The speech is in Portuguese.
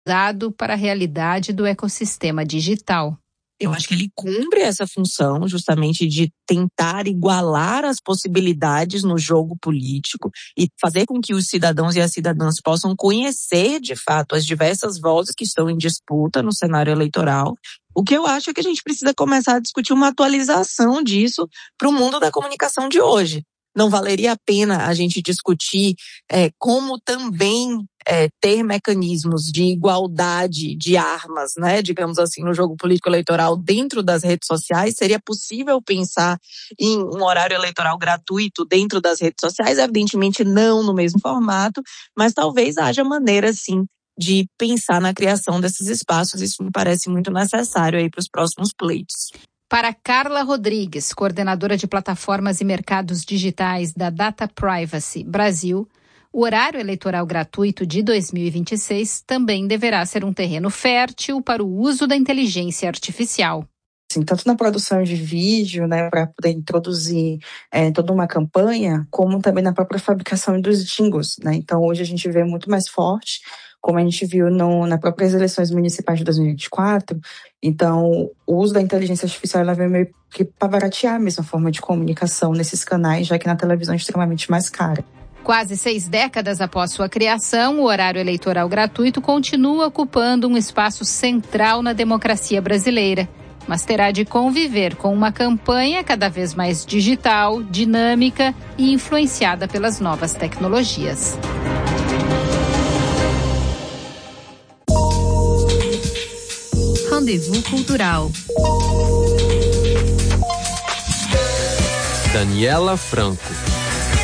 Dado para a realidade do ecossistema digital. Eu acho que ele cumpre essa função justamente de tentar igualar as possibilidades no jogo político e fazer com que os cidadãos e as cidadãs possam conhecer, de fato, as diversas vozes que estão em disputa no cenário eleitoral. O que eu acho é que a gente precisa começar a discutir uma atualização disso para o mundo da comunicação de hoje. Não valeria a pena a gente discutir como também ter mecanismos de igualdade de armas, né, digamos assim, no jogo político-eleitoral dentro das redes sociais? Seria possível pensar em um horário eleitoral gratuito dentro das redes sociais? Evidentemente não no mesmo formato, mas talvez haja maneira, sim, de pensar na criação desses espaços. Isso me parece muito necessário aí para os próximos pleitos. Para Carla Rodrigues, coordenadora de plataformas e mercados digitais da Data Privacy Brasil, o horário eleitoral gratuito de 2026 também deverá ser um terreno fértil para o uso da inteligência artificial. Assim, tanto na produção de vídeo, né, para poder introduzir toda uma campanha, como também na própria fabricação dos jingles, né? Então, hoje a gente vê muito mais forte, como a gente viu nas próprias eleições municipais de 2024. Então, o uso da inteligência artificial ela vem meio que para baratear a mesma forma de comunicação nesses canais, já que na televisão é extremamente mais cara. Quase 6 décadas após sua criação, o horário eleitoral gratuito continua ocupando um espaço central na democracia brasileira, mas terá de conviver com uma campanha cada vez mais digital, dinâmica e influenciada pelas novas tecnologias. Rendezvous Cultural. Daniela Franco.